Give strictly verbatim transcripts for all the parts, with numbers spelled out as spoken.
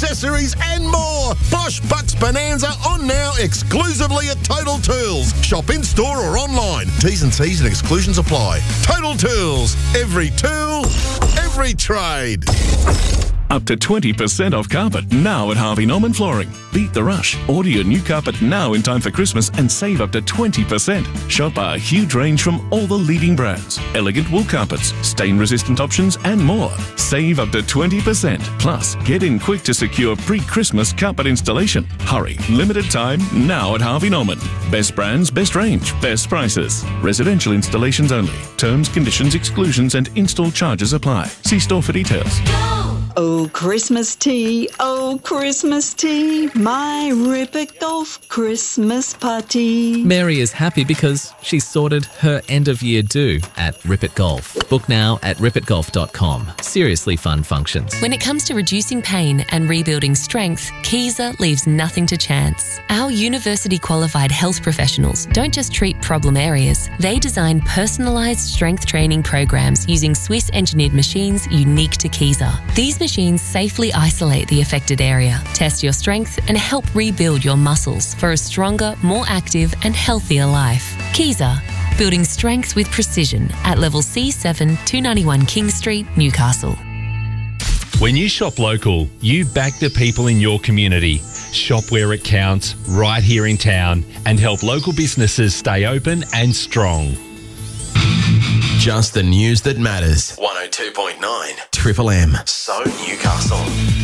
accessories and more. Bosch Bucks Bonanza on now exclusively at Total Tools. Shop in store or online. T's and C's and exclusions apply. Total Tools. Every tool, every trade. Up to twenty percent off carpet now at Harvey Norman Flooring. Beat the rush. Order your new carpet now in time for Christmas and save up to twenty percent. Shop our huge range from all the leading brands. Elegant wool carpets, stain-resistant options and more. Save up to twenty percent. Plus, get in quick to secure pre-Christmas carpet installation. Hurry. Limited time now at Harvey Norman. Best brands, best range, best prices. Residential installations only. Terms, conditions, exclusions and install charges apply. See store for details. Oh, Christmas tea, oh, Christmas tea, my Ripper Golf Christmas party. Mary is happy because she's sorted her end-of-year due at Rippet Golf. Book now at rippet golf dot com. Seriously fun functions. When it comes to reducing pain and rebuilding strength, Kaiser leaves nothing to chance. Our university-qualified health professionals don't just treat problem areas. They design personalised strength training programs using Swiss-engineered machines unique to Kaiser. These machines safely isolate the affected area, test your strength and help rebuild your muscles for a stronger, more active and healthier life. Kaiser, building strength with precision at level C seven, two ninety-one King Street, Newcastle. When you shop local, you back the people in your community. Shop where it counts, right here in town, and help local businesses stay open and strong. Just the news that matters. one oh two point nine Triple M. So Newcastle.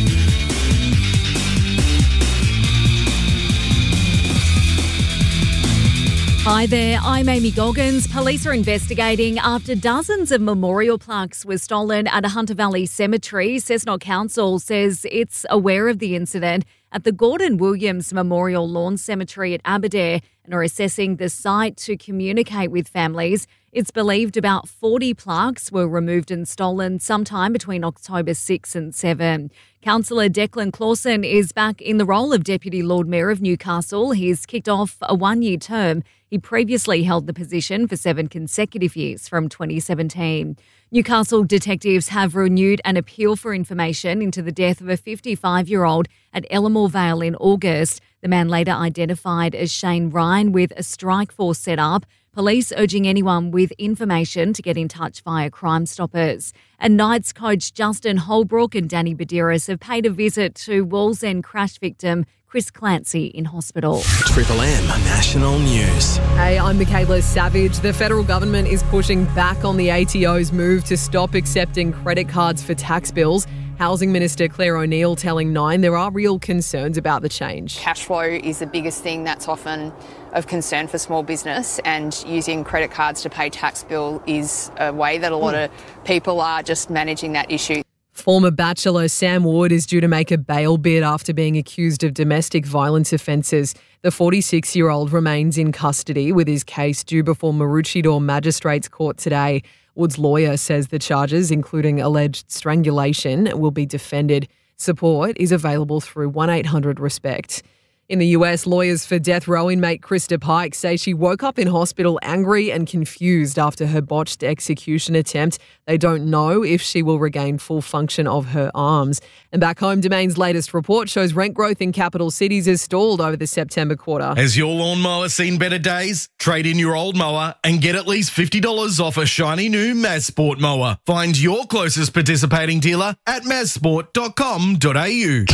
Hi there, I'm Amy Goggins. Police are investigating after dozens of memorial plaques were stolen at a Hunter Valley cemetery. Cessnock Council says it's aware of the incident at the Gordon Williams Memorial Lawn Cemetery at Aberdare and are assessing the site to communicate with families. It's believed about forty plaques were removed and stolen sometime between October sixth and seventh. Councillor Declan Clausen is back in the role of Deputy Lord Mayor of Newcastle. He's kicked off a one-year term. He previously held the position for seven consecutive years from twenty seventeen. Newcastle detectives have renewed an appeal for information into the death of a fifty-five-year-old at Ellamore Vale in August. The man later identified as Shane Ryan with a strike force set up. Police urging anyone with information to get in touch via Crime Stoppers. And Knights coach Justin Holbrook and Danny Badiris have paid a visit to Wallsend crash victim Chris Clancy in hospital. Triple M National News. Hey, I'm Michaela Savage. The federal government is pushing back on the A T O's move to stop accepting credit cards for tax bills. Housing Minister Claire O'Neill telling Nine there are real concerns about the change. Cash flow is the biggest thing that's often of concern for small business, and using credit cards to pay tax bill is a way that a lot of people are just managing that issue. Former Bachelor Sam Wood is due to make a bail bid after being accused of domestic violence offences. The forty-six-year-old remains in custody with his case due before Maroochydore Magistrates Court today. Wood's lawyer says the charges, including alleged strangulation, will be defended. Support is available through one eight hundred RESPECT. In the U S, lawyers for death row inmate Krista Pike say she woke up in hospital angry and confused after her botched execution attempt. They don't know if she will regain full function of her arms. And back home, Domain's latest report shows rent growth in capital cities has stalled over the September quarter. Has your lawnmower seen better days? Trade in your old mower and get at least fifty dollars off a shiny new Mazsport mower. Find your closest participating dealer at mazsport dot com dot a u.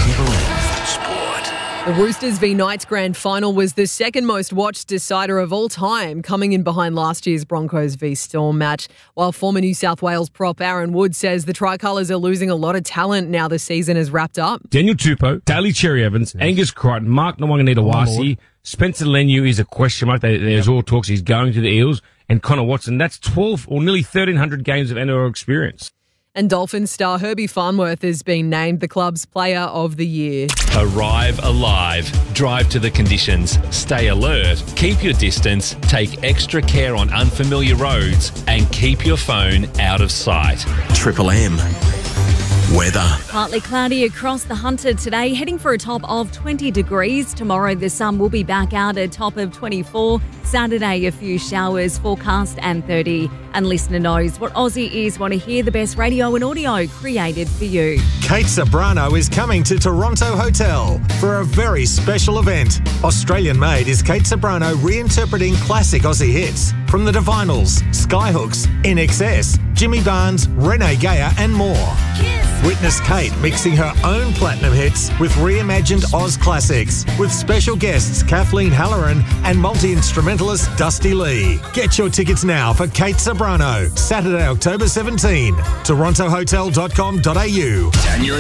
The Roosters v Knights grand final was the second most watched decider of all time, coming in behind last year's Broncos v Storm match. While former New South Wales prop Aaron Wood says the Tricolours are losing a lot of talent now the season is wrapped up. Daniel Tupou, Daly Cherry Evans, yes. Angus Crichton, Mark Nwanganita-Wasi, Spencer Leniu is a question mark. There's yep. all talks he's going to the Eels, and Connor Watson. That's twelve or nearly thirteen hundred games of N R L experience. And Dolphins star Herbie Farnworth has been named the club's Player of the Year. Arrive alive. Drive to the conditions. Stay alert. Keep your distance. Take extra care on unfamiliar roads. And keep your phone out of sight. Triple M. Weather. Partly cloudy across the Hunter today, heading for a top of twenty degrees. Tomorrow the sun will be back out at top of twenty-four. Saturday a few showers forecast and thirty. And Listener Knows what Aussie ears want to hear, the best radio and audio created for you. Kate Ceberano is coming to Toronto Hotel for a very special event. Australian-made is Kate Ceberano reinterpreting classic Aussie hits from the Divinals, Skyhooks, I N X S, Jimmy Barnes, Renee Geyer and more. Witness Kate mixing her own platinum hits with reimagined Oz classics with special guests Kathleen Halloran and multi-instrumentalist Dusty Lee. Get your tickets now for Kate Ceberano, Saturday, October seventeenth, toronto hotel dot com dot a u. Daniel